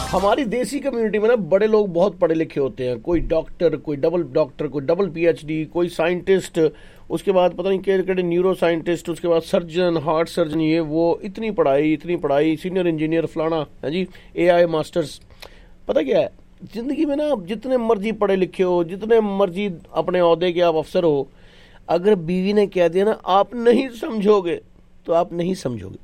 हमारी देसी कम्युनिटी में ना बड़े लोग बहुत पढ़े लिखे होते हैं, कोई डॉक्टर, कोई डबल पीएचडी, कोई साइंटिस्ट, उसके बाद पता नहीं क्या न्यूरो साइंटिस्ट, उसके बाद सर्जन, हार्ट सर्जन, ये वो, इतनी पढ़ाई, सीनियर इंजीनियर फलाना है जी, एआई मास्टर्स। पता क्या है, जिंदगी में ना आप जितने मर्जी पढ़े लिखे हो, जितने मर्जी अपने ओहदे के आप अफसर हो, अगर बीवी ने कह दिया ना आप नहीं समझोगे तो आप नहीं समझोगे।